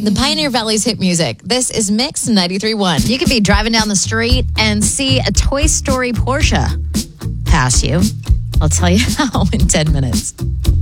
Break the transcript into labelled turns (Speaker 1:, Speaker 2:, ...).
Speaker 1: The Pioneer Valley's hit music. This is Mix 93.1.
Speaker 2: You could be driving down the street and see a Toy Story Porsche pass you. I'll tell you how in 10 minutes.